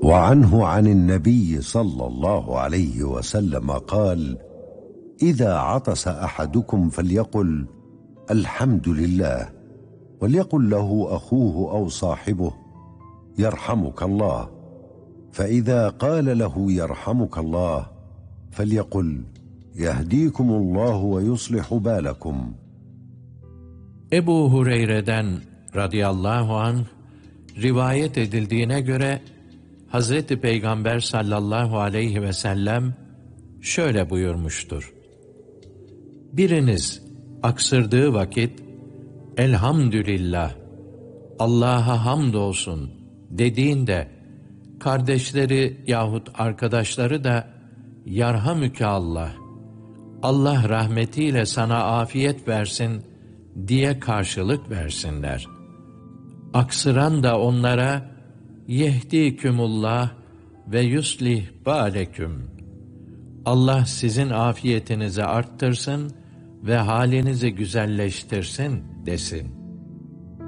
وعنه عن النبي صلى الله عليه وسلم قال: إذا عطس أحدكم فليقل الحمد لله، وليقل له أخوه أو صاحبه يرحمك الله، فإذا قال له يرحمك الله فليقل يهديكم الله ويصلح بالكم. Ebu Hureyre'den radıyallahu anh rivayet edildiğine göre Hazreti Peygamber sallallahu aleyhi ve sellem şöyle buyurmuştur: Biriniz aksırdığı vakit elhamdülillah, Allah'a hamdolsun dediğinde kardeşleri yahut arkadaşları da yarhamüke Allah, Allah rahmetiyle sana afiyet versin diye karşılık versinler. Aksıran da onlara yehdikümullah ve yuslih baleküm, Allah sizin afiyetinizi arttırsın ve halinizi güzelleştirsin desin.